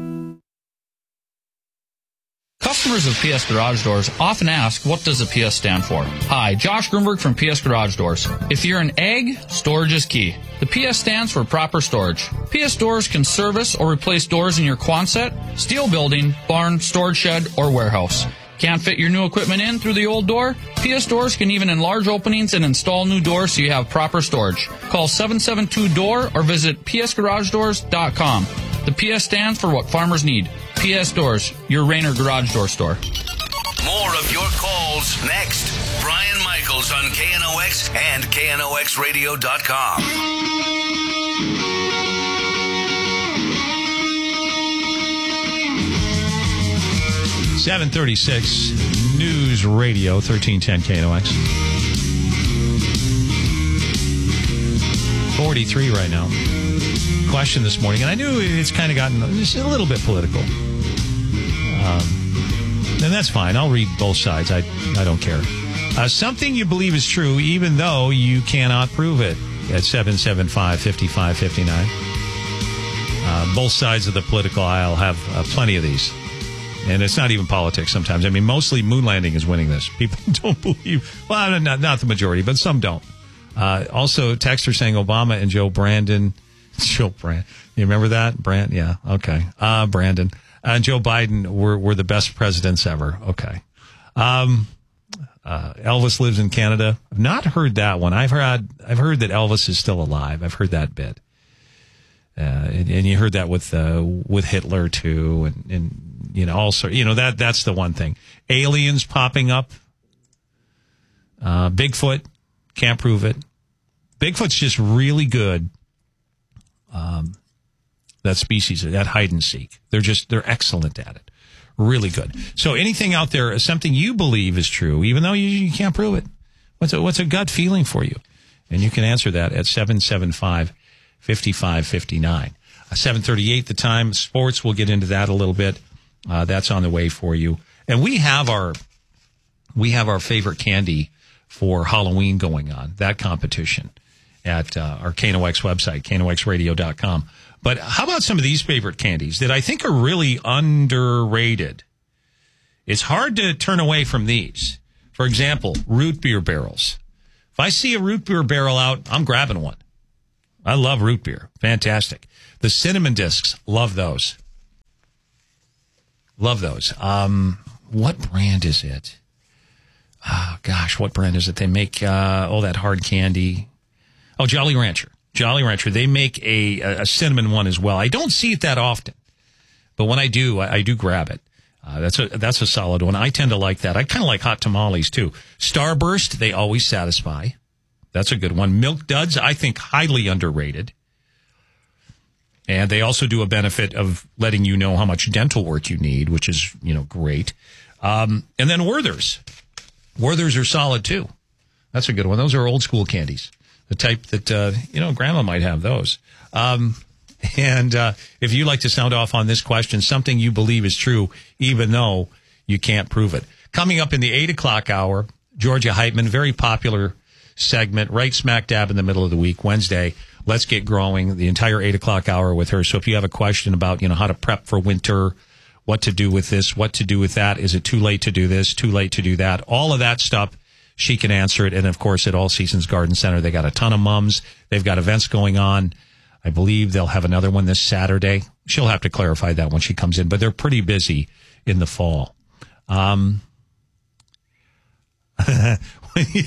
Customers of P S Garage Doors often ask, what does the P S stand for? Hi, Josh Grunberg from P S Garage Doors. If you're an egg, storage is key. The P S stands for proper storage. P S Doors can service or replace doors in your Quonset, steel building, barn, storage shed, or warehouse. Can't fit your new equipment in through the old door? P S Doors can even enlarge openings and install new doors so you have proper storage. Call seven seven two D O O R or visit P S garage doors dot com. The P S stands for what farmers need. P S Doors, your Rainer garage door store. More of your calls next. Brian Michaels on K N O X and K N O X radio dot com. seven thirty-six News Radio thirteen ten K N O X. forty-three right now. Question this morning, and I knew it's kind of gotten just a little bit political. Um, and that's fine. I'll read both sides. I I don't care. Uh, something you believe is true, even though you cannot prove it. At seven seven five, five five five nine. Uh, both sides of the political aisle have uh, plenty of these. And it's not even politics sometimes. I mean, mostly moon landing is winning this. People don't believe, well, not, not the majority, but some don't. Uh, also, texter saying Obama and Joe Brandon, Joe Brand, you remember that? Brand, yeah, okay. Uh, Brandon. Uh, Joe Biden were, were the best presidents ever. Okay. Um, uh, Elvis lives in Canada. I've not heard that one. I've heard, I've heard that Elvis is still alive. I've heard that bit. Uh, and, and you heard that with, uh, with Hitler too. And, and, you know, also, you know, that, that's the one thing. Aliens popping up. Uh, Bigfoot. Can't prove it. Bigfoot's just really good. Um, that species, that hide and seek. They're just, they're excellent at it. Really good. So anything out there, something you believe is true, even though you, you can't prove it. What's a, what's a gut feeling for you? And you can answer that at seven seven five, five five five nine. Uh, seven thirty-eight the time. Sports, we'll get into that a little bit. Uh, that's on the way for you. And we have our we have our favorite candy for Halloween going on, that competition at uh, our K N O X website, K N O X radio dot com. But how about some of these favorite candies that I think are really underrated? It's hard to turn away from these. For example, root beer barrels. If I see a root beer barrel out, I'm grabbing one. I love root beer. Fantastic. The cinnamon discs, love those. Love those. Um, what brand is it? Oh, gosh, what brand is it? They make uh, all that hard candy. Oh, Jolly Rancher. Jolly Rancher. They make a, a cinnamon one as well. I don't see it that often, but when I do, I, I do grab it. Uh, that's a that's a solid one. I tend to like that. I kind of like hot tamales, too. Starburst, they always satisfy. That's a good one. Milk Duds, I think highly underrated. And they also do a benefit of letting you know how much dental work you need, which is, you know, great. Um, and then Werther's. Werther's are solid, too. That's a good one. Those are old school candies. The type that, uh, you know, Grandma might have those. Um, and uh, if you like to sound off on this question, something you believe is true, even though you can't prove it. Coming up in the eight o'clock hour, Georgia Heitman, very popular segment, right smack dab in the middle of the week, Wednesday. Let's get growing, the entire eight o'clock hour with her. So if you have a question about, you know, how to prep for winter, what to do with this, what to do with that, is it too late to do this, too late to do that, all of that stuff, she can answer it. And, of course, at All Seasons Garden Center, they got a ton of mums. They've got events going on. I believe they'll have another one this Saturday. She'll have to clarify that when she comes in, but they're pretty busy in the fall. Um, when, you,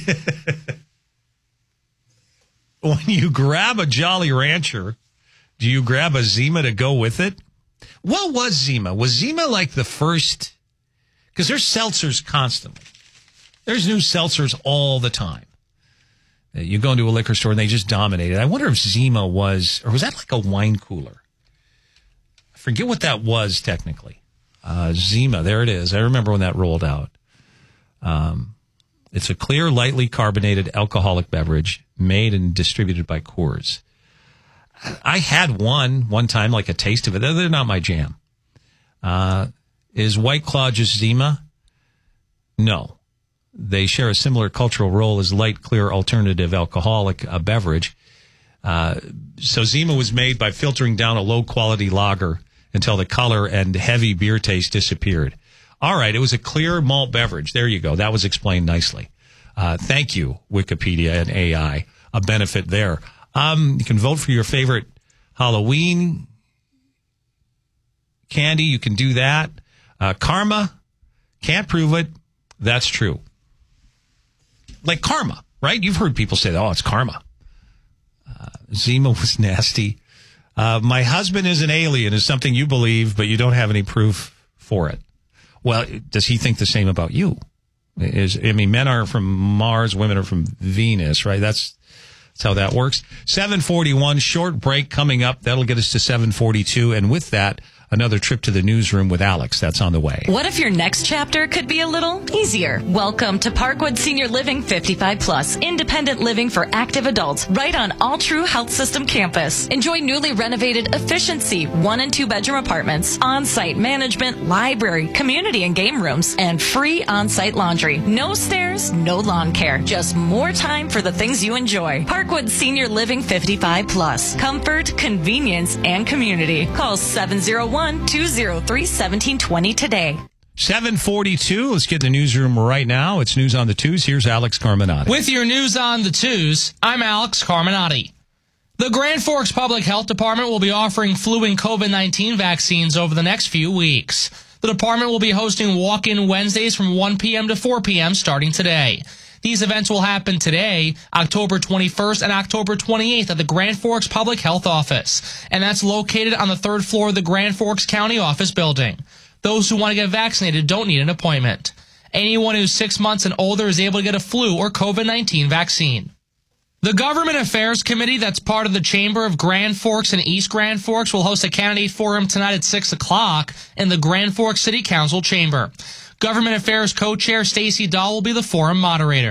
when you grab a Jolly Rancher, do you grab a Zima to go with it? What was Zima? Was Zima like the first? Because there's seltzers constantly. There's new seltzers all the time. You go into a liquor store and they just dominate it. I wonder if Zima was, or was that like a wine cooler? I forget what that was technically. Uh, Zima, there it is. I remember when that rolled out. Um, it's a clear, lightly carbonated alcoholic beverage made and distributed by Coors. I had one one time, like a taste of it. They're not my jam. Uh, is White Claw just Zima? No. They share a similar cultural role as light, clear, alternative alcoholic uh, beverage. Uh, so Zima was made by filtering down a low-quality lager until the color and heavy beer taste disappeared. All right, it was a clear malt beverage. There you go. That was explained nicely. Uh, thank you, Wikipedia and A I. A benefit there. Um, you can vote for your favorite Halloween candy. You can do that. Uh, Karma, can't prove it. That's true. Like Karma, right? You've heard people say, oh, it's Karma. Uh, Zima was nasty. Uh, my husband is an alien is something you believe, but you don't have any proof for it. Well, does he think the same about you? Is I mean, men are from Mars, women are from Venus, right? That's that's how that works. seven forty-one, short break coming up. That'll get us to seven forty-two. And with that, another trip to the newsroom with Alex. That's on the way. What if your next chapter could be a little easier? Welcome to Parkwood Senior Living fifty-five plus, independent living for active adults, right on All True Health System campus. Enjoy newly renovated efficiency, one and two bedroom apartments, on-site management, library, community and game rooms, and free on-site laundry. No stairs, no lawn care, just more time for the things you enjoy. Parkwood Senior Living fifty-five plus, comfort, convenience, and community. Call seven oh one, two oh three, one seven two oh today. seven forty-two. Let's get in the newsroom right now. It's News on the Twos. Here's Alex Carminati. With your News on the Twos, I'm Alex Carminati. The Grand Forks Public Health Department will be offering flu and COVID nineteen vaccines over the next few weeks. The department will be hosting walk-in Wednesdays from one p.m. to four p.m. starting today. These events will happen today, October twenty-first and October twenty-eighth at the Grand Forks Public Health Office, and that's located on the third floor of the Grand Forks County Office Building. Those who want to get vaccinated don't need an appointment. Anyone who's six months and older is able to get a flu or COVID nineteen vaccine. The Government Affairs Committee that's part of the Chamber of Grand Forks and East Grand Forks will host a candidate forum tonight at six o'clock in the Grand Forks City Council chamber. Government Affairs Co-Chair Stacy Dahl will be the forum moderator.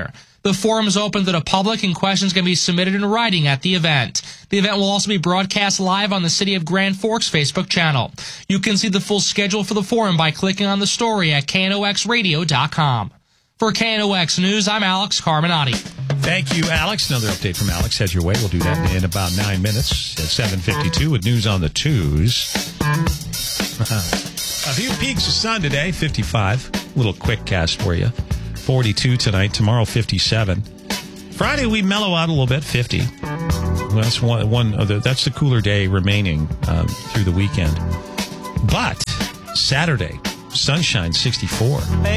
The forum is open to the public and questions can be submitted in writing at the event. The event will also be broadcast live on the City of Grand Forks Facebook channel. You can see the full schedule for the forum by clicking on the story at K N O X radio dot com. For K N O X News, I'm Alex Carminati. Thank you, Alex. Another update from Alex heads your way. We'll do that in about nine minutes at seven fifty-two with news on the twos. A few peaks of sun today, fifty-five. A little quick cast for you. forty-two tonight, tomorrow fifty-seven. Friday we mellow out a little bit, fifty. Well, that's one, one of the, that's the cooler day remaining um, through the weekend. But Saturday, sunshine, sixty-four.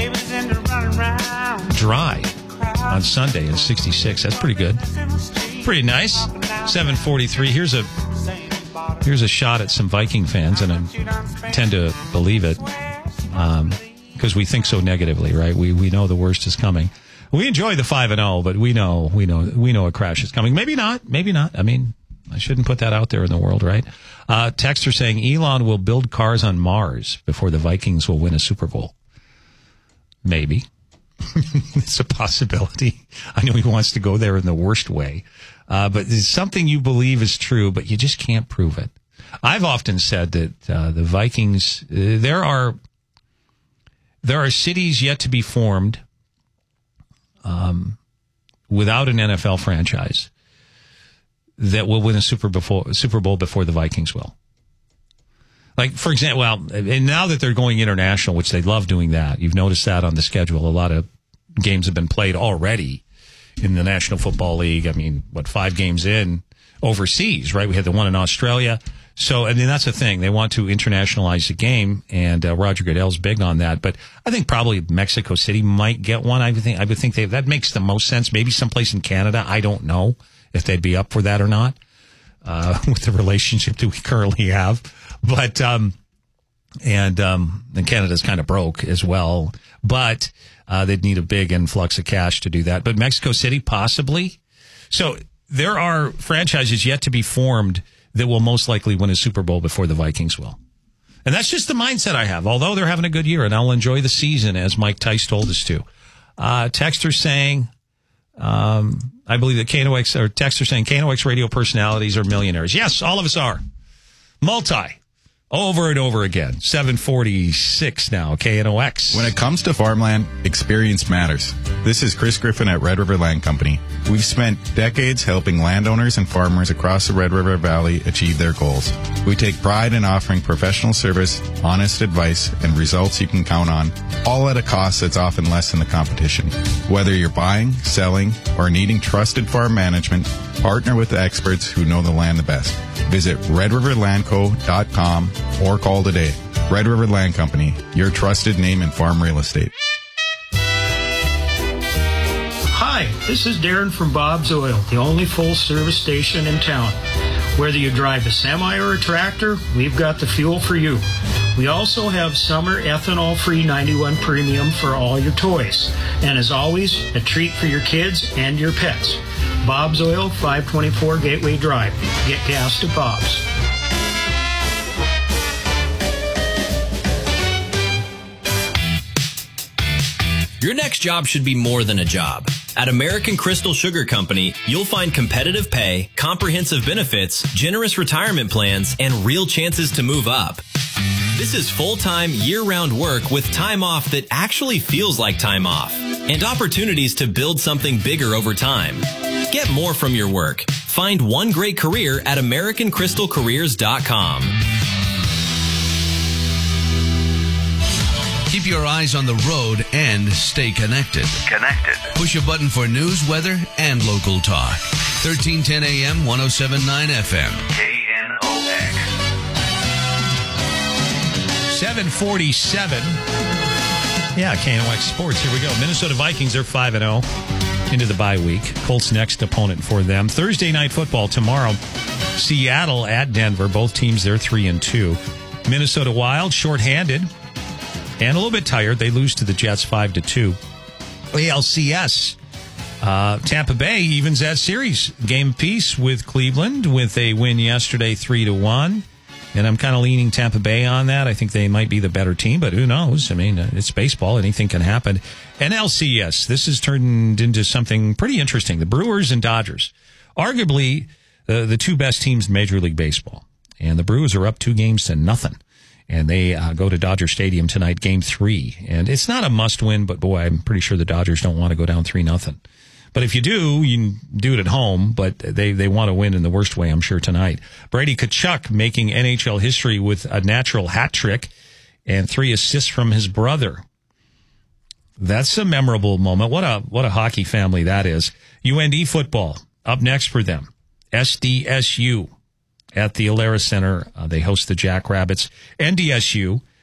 Dry on Sunday and sixty-six. That's pretty good. Pretty nice. seven forty-three. Here's a here's a shot at some Viking fans, and I tend to believe it um, because we think so negatively, right? We we know the worst is coming. We enjoy the five and oh, but we know we know we know a crash is coming. Maybe not. Maybe not. I mean, I shouldn't put that out there in the world, right? Uh, texter saying Elon will build cars on Mars before the Vikings will win a Super Bowl. Maybe. It's a possibility. I know he wants to go there in the worst way. Uh, but it's something you believe is true, but you just can't prove it. I've often said that uh, the Vikings, uh, there are there are cities yet to be formed um, without an N F L franchise that will win a Super Bowl, Super Bowl before the Vikings will. Like, for example, well, and now that they're going international, which they love doing that, you've noticed that on the schedule. A lot of games have been played already in the National Football League. I mean, what, five games in overseas, right? We had the one in Australia. So, I mean, that's the thing. They want to internationalize the game, and uh, Roger Goodell's big on that. But I think probably Mexico City might get one. I would think, I would think they, that makes the most sense. Maybe someplace in Canada. I don't know if they'd be up for that or not uh, with the relationship that we currently have. But, um, and, um, and Canada's kind of broke as well, but, uh, they'd need a big influx of cash to do that. But Mexico City, possibly. So there are franchises yet to be formed that will most likely win a Super Bowl before the Vikings will. And that's just the mindset I have, although they're having a good year, and I'll enjoy the season, as Mike Tice told us to. Uh, texter saying, um, I believe that K N O X, or texter saying K N O X radio personalities are millionaires. Yes, all of us are. Multi. Over and over again. seven forty-six now, K N O X. When it comes to farmland, experience matters. This is Chris Griffin at Red River Land Company. We've spent decades helping landowners and farmers across the Red River Valley achieve their goals. We take pride in offering professional service, honest advice, and results you can count on, all at a cost that's often less than the competition. Whether you're buying, selling, or needing trusted farm management, partner with the experts who know the land the best. Visit red river land co dot com or call today. Red River Land Company, your trusted name in farm real estate. Hi, this is Darren from Bob's Oil, the only full-service station in town. Whether you drive a semi or a tractor, we've got the fuel for you. We also have summer ethanol-free ninety-one Premium for all your toys. And as always, a treat for your kids and your pets. Bob's Oil, five twenty-four Gateway Drive. Get gas to Bob's. Your next job should be more than a job. At American Crystal Sugar Company, you'll find competitive pay, comprehensive benefits, generous retirement plans, and real chances to move up. This is full-time, year-round work with time off that actually feels like time off, and opportunities to build something bigger over time. Get more from your work. Find one great career at american crystal careers dot com. Keep your eyes on the road and stay connected. Connected. Push a button for news, weather, and local talk. thirteen ten A M, ten seventy-nine F M. K N O X. seven forty-seven. Yeah, K N O X Sports. Here we go. Minnesota Vikings are five and oh into the bye week. Colts next opponent for them. Thursday night football tomorrow. Seattle at Denver. Both teams, they're three and two. Minnesota Wild, shorthanded and a little bit tired. They lose to the Jets five to two. A L C S. Uh, Tampa Bay evens that series. Game piece with Cleveland with a win yesterday three to one. And I'm kind of leaning Tampa Bay on that. I think they might be the better team, but who knows? I mean, it's baseball. Anything can happen. N L C S, this has turned into something pretty interesting. The Brewers and Dodgers, arguably uh, the two best teams in Major League Baseball. And the Brewers are up two games to nothing. And they uh, go to Dodger Stadium tonight, game three. And it's not a must-win, but boy, I'm pretty sure the Dodgers don't want to go down three nothing. But if you do, you can do it at home, but they, they want to win in the worst way, I'm sure, tonight. Brady Tkachuk making N H L history with a natural hat trick and three assists from his brother. That's a memorable moment. What a what a hockey family that is. U N D football up next for them. S D S U at the Alara Center. Uh, they host the Jackrabbits. N D S U